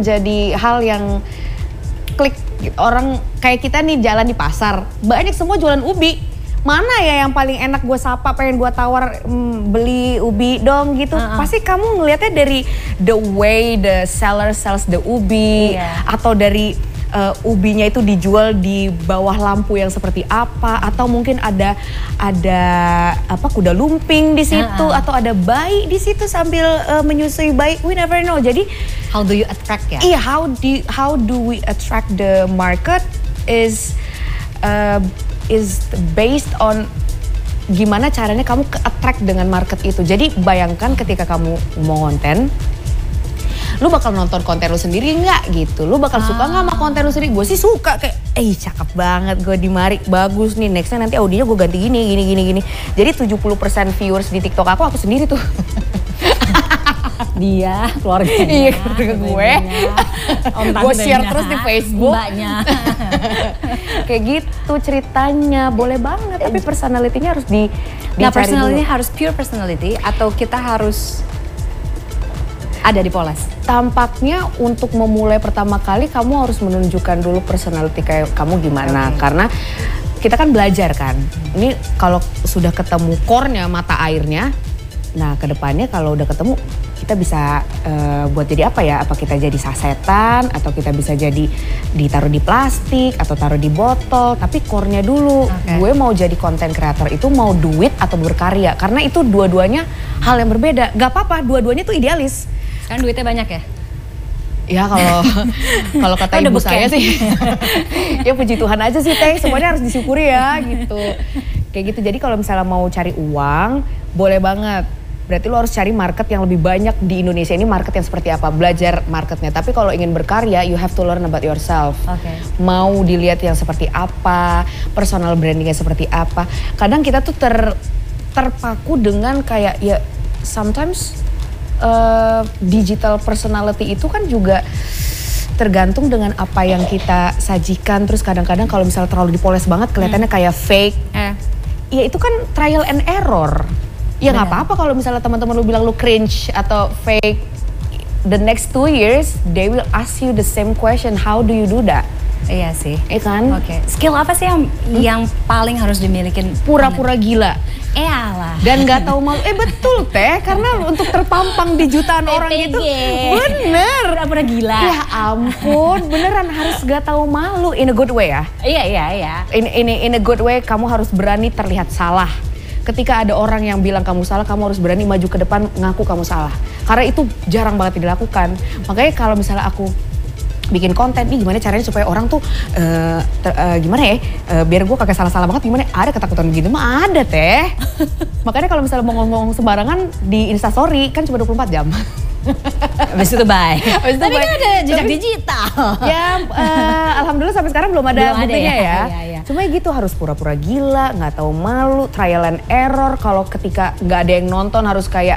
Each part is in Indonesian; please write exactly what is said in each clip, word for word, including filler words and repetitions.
menjadi hal yang klik orang kayak kita nih jalan di pasar, banyak semua jualan ubi. Mana ya yang paling enak gue sapa, pengen gue tawar mm, beli ubi dong gitu. Uh-uh. Pasti kamu ngelihatnya dari the way the seller sells the ubi, yeah. atau dari uh, ubinya itu dijual di bawah lampu yang seperti apa, atau mungkin ada ada apa kuda lumping di situ, uh-uh. atau ada bayi di situ sambil uh, menyusui bayi. We never know. Jadi how do you attract ya? Iya, how do how do we attract the market is uh, is based on gimana caranya kamu ke-attract dengan market itu. Jadi bayangkan ketika kamu mau konten, lu bakal nonton konten lu sendiri nggak gitu. Lu bakal ah. suka nggak sama konten lu sendiri? Gue sih suka, kayak eh cakep banget gue di Mari, bagus nih, nextnya nanti audionya gue ganti gini, gini, gini, gini. Jadi tujuh puluh persen viewers di TikTok aku, aku sendiri tuh. Dia, keluarganya, iya, keluarga gue. Gue share terus di Facebook. Mbaknya. Kayak gitu ceritanya, boleh banget. Tapi personality-nya harus di Nah, personality harus pure personality atau kita harus ada di poles? Tampaknya untuk memulai pertama kali kamu harus menunjukkan dulu personality kayak kamu gimana. Okay. Karena kita kan belajar kan. Ini kalau sudah ketemu core-nya, mata airnya, nah kedepannya kalau udah ketemu kita bisa uh, buat jadi apa ya? Apa kita jadi sasetan atau kita bisa jadi ditaruh di plastik atau taruh di botol. Tapi core-nya dulu. Okay. Gue mau jadi content creator itu mau duit atau berkarya. Karena itu dua-duanya hal yang berbeda. Gak apa-apa, dua-duanya tuh idealis. Kan duitnya banyak ya? Ya kalau kalau kata ibu saya sih, ya puji Tuhan aja sih Teh. Semuanya harus disyukuri ya gitu. Kayak gitu. Jadi kalau misalnya mau cari uang, boleh banget. Berarti lo harus cari market yang lebih banyak di Indonesia ini, market yang seperti apa, belajar marketnya. Tapi kalau ingin berkarya, you have to learn about yourself. Okay. Mau dilihat yang seperti apa, personal brandingnya seperti apa. Kadang kita tuh ter, terpaku dengan kayak ya sometimes uh, digital personality itu kan juga tergantung dengan apa yang kita sajikan. Terus kadang-kadang kalau misalnya terlalu dipoles banget kelihatannya hmm. kayak fake. Eh. Ya itu kan trial and error. Ya nggak apa-apa kalau misalnya teman-teman lu bilang lu cringe atau fake. The next two years they will ask you the same question. How do you do that? Iya sih. Iya kan? Oke. Okay. Skill apa sih yang hmm? yang paling harus dimiliki? Pura-pura gila. Eh alah. Dan nggak tahu malu. Eh betul Teh, karena untuk terpampang di jutaan orang itu bener. Pura-pura gila. Ya ampun, beneran harus nggak tahu malu in a good way ya. Iya iya iya. In, in, in a good way, kamu harus berani terlihat salah. Ketika ada orang yang bilang kamu salah, kamu harus berani maju ke depan ngaku kamu salah. Karena itu jarang banget dilakukan. Makanya kalau misalnya aku bikin konten, nih gimana caranya supaya orang tuh uh, ter, uh, gimana ya, uh, biar gue kagak salah-salah banget, gimana ada ketakutan gitu mah ada Teh. Makanya kalau misalnya mau ngomong sembarangan di Instastory kan cuma dua puluh empat jam. Habis itu bye. Habis itu Tapi bye. kan ada jejak digital. Ya uh, alhamdulillah sampai sekarang belum ada belum buktinya ya. ya. ya, ya. Cuma gitu harus pura-pura gila, nggak tahu malu, trial and error. Kalau ketika nggak ada yang nonton harus kayak,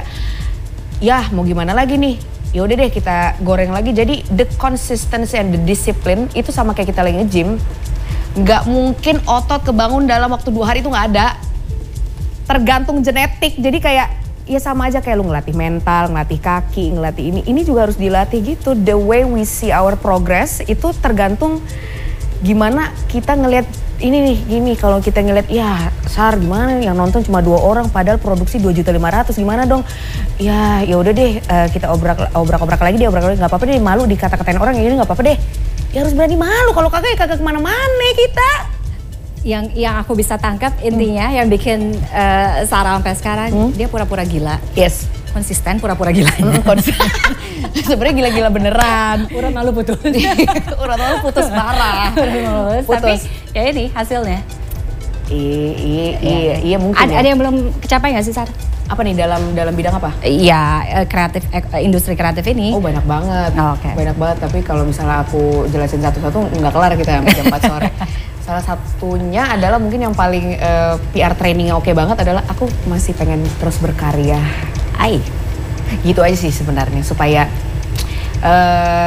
ya mau gimana lagi nih? Ya udah deh kita goreng lagi. Jadi the consistency and the discipline itu sama kayak kita lagi nge-gym. Nggak mungkin otot kebangun dalam waktu dua hari itu nggak ada. Tergantung genetik. Jadi kayak ya sama aja kayak lu ngelatih mental, ngelatih kaki, ngelatih ini. Ini juga harus dilatih gitu. The way we see our progress itu tergantung gimana kita ngelihat ini nih, gini kalau kita ngeliat ya Sar gimana yang nonton cuma dua orang padahal produksi dua juta lima ratus gimana dong? Ya ya udah deh uh, kita obrak obrak obrak lagi deh obrak lagi nggak apa-apa deh malu dikata-katain orang ini nggak apa-apa deh. Ya harus berani malu kalau kagak ya kagak kemana-mana kita. Yang yang aku bisa tangkap intinya hmm. yang bikin uh, Sarah sampai sekarang hmm? dia pura-pura gila. Yes. Konsisten pura-pura gila. Hmm, sebenarnya gila-gila beneran. Urat malu putus. Urat malu putus parah. Putus. Tapi ya ini hasilnya. Iya, iya, iya, iya mungkin. Ada, ya. ada yang belum kecapai nggak sih Sarah? Apa nih dalam dalam bidang apa? Iya kreatif industri kreatif ini. Oh banyak banget. Oh, okay. Banyak banget. Tapi kalau misalnya aku jelasin satu-satu nggak kelar kita sampai jam empat sore. Salah satunya adalah mungkin yang paling uh, P R trainingnya oke banget adalah aku masih pengen terus berkarya. Ai, gitu aja sih sebenarnya supaya uh,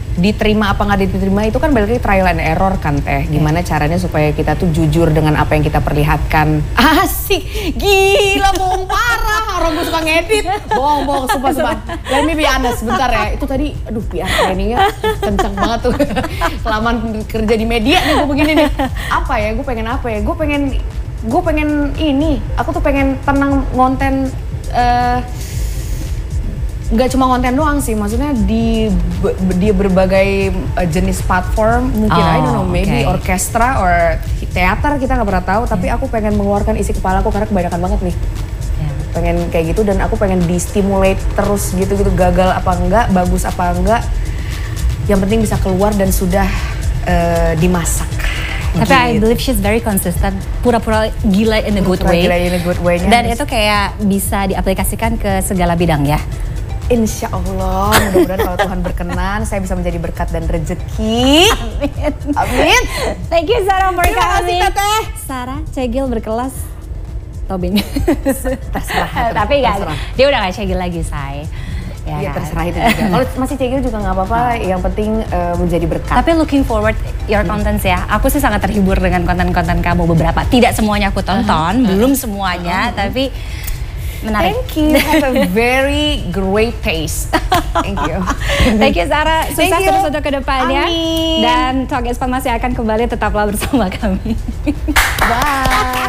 diterima apa nggak diterima itu kan balik lagi trial and error kan Teh. Gimana caranya supaya kita tuh jujur dengan apa yang kita perlihatkan. Asik, gila bohong parah. Orang gue suka ngedit, bohong bohong sumpah sumpah. Let me be honest sebentar ya. Itu tadi, aduh P R trainingnya kenceng banget tuh. Kelamaan kerja di media nih gue begini nih. Apa ya? Gue pengen apa ya? Gue pengen, gue pengen ini. Aku tuh pengen tenang ngonten. Uh, Gak cuma konten doang sih, maksudnya di di berbagai uh, jenis platform mungkin oh, I don't know maybe okay. orkestra or teater kita nggak pernah tahu, tapi aku pengen mengeluarkan isi kepalaku karena kebanyakan banget nih. Yeah. Pengen kayak gitu dan aku pengen di-stimulate terus gitu-gitu, gagal apa enggak, bagus apa enggak. Yang penting bisa keluar dan sudah uh, dimasak. Tapi gitu. I believe she's very consistent, pura-pura gila in a good pura way. Gila in a good way. Dan itu kayak bisa diaplikasikan ke segala bidang ya. Insya Allah, mudah-mudahan kalau Tuhan berkenan, saya bisa menjadi berkat dan rezeki. Amin. Amin. Thank you Sarah for coming. Teteh. Sarah, cegil berkelas. Tobing. Terserah. Tapi nggak, dia udah nggak cegil lagi, say. Ya, ya kan? Terserah itu juga. Kalau masih cegil juga nggak apa-apa. Yang penting uh, menjadi berkat. Tapi looking forward your contents ya. Aku sih sangat terhibur dengan konten-konten kamu beberapa. Tidak semuanya aku tonton, uh-huh. belum semuanya, uh-huh. tapi. Menarik. Thank you. Have a very great taste. Thank you. Thank you Sarah. Sukses terus untuk kedepannya. Amin. Dan Talk Expat masih akan kembali, tetaplah bersama kami. Bye.